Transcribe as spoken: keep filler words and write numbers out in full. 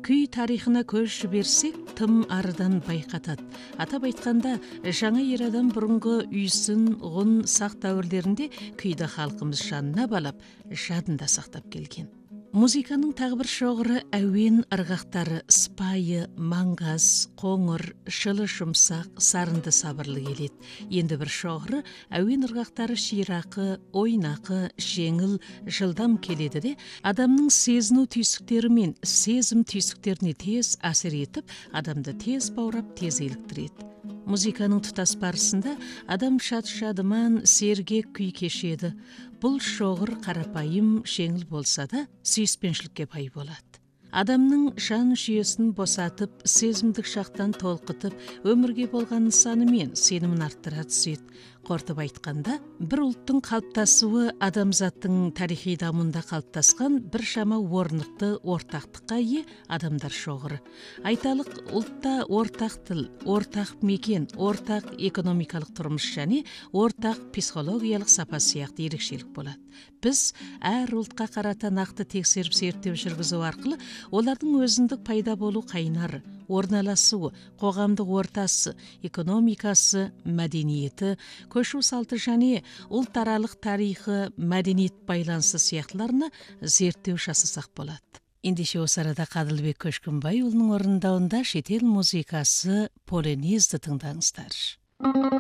күй тарихына көз жіберсек, тым арыдан байқатады. Атап айтқанда, жаңа ер адам бұрынғы үйсін, ғұн, сақ дәуірлерінде күйді халқымыз жанына балап, жадында сақтап келген. Музыканың тағы бір шоғыры әуен ырғақтары сыпайы, маңғаз, қоңыр, шылы жұмсақ, сарынды сабырлы келеді. Енді бір шоғыры әуен ырғақтары ширақы, ойнақы, жеңіл, жылдам келеді де, адамның сезіну түйсіктері мен сезім түйсіктеріне тез әсер етіп, адамды тез баурап, тез еліктіреді. Музыканың тұтас барысында адам шат-шадыман, сергек күй кешеді. Бұл шоғыр қарапайым, жеңіл болса да, сүйіспеншілікке бай болады. Адамның жан жүйесін босатып, сезімдік шақтан толқытып, өмірге болған нысаны мен сенімін арттыра түседі. Қортып айтқанда, бір ұлттың қалыптасуы адамзаттың тарихи дамуында қалыптасқан бір шама орнықты ортақтыққа ие адамдар шоғыры. Айталық, ұлтта ортақ тіл, ортақ мекен, ортақ экономикалық тұрмыс және ортақ психологиялық сапа сияқты ерекшелік болады. Біз әр ұлтқа қарата нақты тексеріп зерттеу жүргізу арқылы олардың өзіндік пайда болу қайнары, орналасуы, қоғамдық ортасы, экономикасы, мәдениеті, көшу салты және ұлтаралық тарихы, мәдениет байланысы сияқтыларына зерттеу жасасақ болады. Ендеше осы арада Қадылбек Көшкінбайұлының орындауында шетел музыкасы Полонезді тыңдаңыздар.